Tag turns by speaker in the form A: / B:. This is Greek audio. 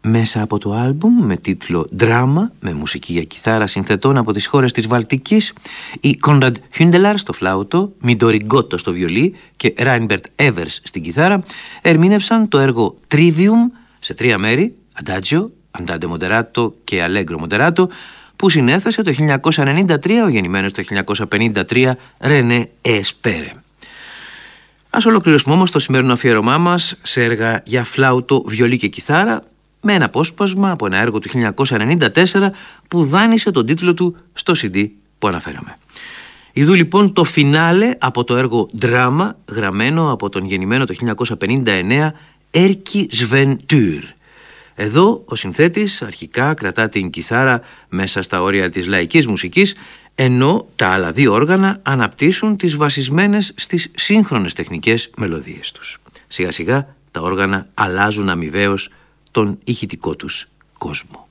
A: μέσα από το άλμπουμ με τίτλο «Δράμα», με μουσική για κιθάρα συνθετών από τις χώρες της Βαλτικής, οι Κόνραντ Χιούντελαρ στο φλάουτο, Μιντόρι Γκότο στο βιολί και Ράινμπερτ Έβερς στην κιθάρα ερμήνευσαν το έργο «Trivium» σε 3 μέρη, Adagio, Andante Moderato και Allegro Moderato, που συνέθεσε το 1993 ο γεννημένος το 1953 Ρενέ Εσπέρε. Ας ολοκληρώσουμε όμως το σημερινό αφιέρωμά μας σε έργα για φλάουτο, βιολί και κιθάρα με ένα απόσπασμα από ένα έργο του 1994 που δάνεισε τον τίτλο του στο CD που αναφέραμε. Ιδού λοιπόν το φινάλε από το έργο «Δράμα», γραμμένο από τον γεννημένο το 1959 Έρκι Σβεν-Τουρ. Εδώ ο συνθέτης αρχικά κρατά την κιθάρα μέσα στα όρια της λαϊκής μουσικής, ενώ τα άλλα 2 όργανα αναπτύσσουν τις βασισμένες στις σύγχρονες τεχνικές μελωδίες τους. Σιγά σιγά τα όργανα αλλάζουν αμοιβαίως τον ηχητικό τους κόσμο.